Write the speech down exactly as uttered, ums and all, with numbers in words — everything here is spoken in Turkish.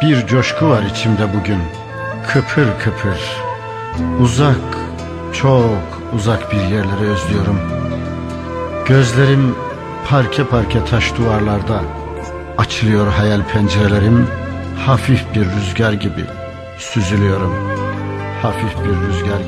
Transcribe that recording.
Bir coşku var içimde bugün, kıpır kıpır. Uzak, çok uzak bir yerleri özlüyorum. Gözlerim parke parke taş duvarlarda. Açılıyor hayal pencerelerim. Hafif bir rüzgar gibi süzülüyorum. Hafif bir rüzgar gibi.